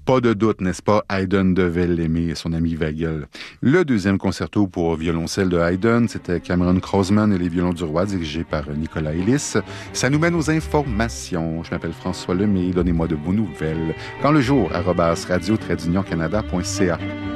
Pas de doute, n'est-ce pas? Haydn devait l'aimer et son ami Weigel. Le deuxième concerto pour violoncelle de Haydn, c'était Cameron Crossman et les violons du roi, dirigé par Nicolas Ellis. Ça nous mène aux informations. Je m'appelle François Lemay. Donnez-moi de vos nouvelles. Quand le jour, @radio-canada.ca.